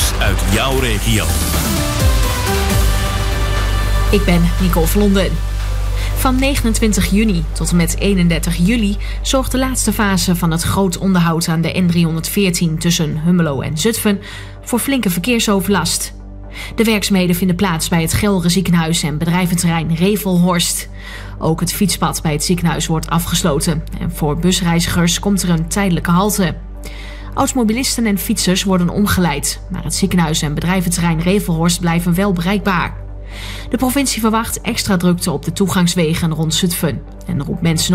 nieuws uit jouw regio. Ik ben Nicole Vlonden. Van 29 juni tot en met 31 juli zorgt de laatste fase van het groot onderhoud aan de N314 tussen Hummelo en Zutphen voor flinke verkeersoverlast. De werkzaamheden vinden plaats bij het Gelre ziekenhuis en bedrijventerrein Revelhorst. Ook het fietspad bij het ziekenhuis wordt afgesloten en voor busreizigers komt er een tijdelijke halte. Automobilisten en fietsers worden omgeleid, maar het ziekenhuis en bedrijventerrein Revelhorst blijven wel bereikbaar. De provincie verwacht extra drukte op de toegangswegen rond Zutphen en roept mensen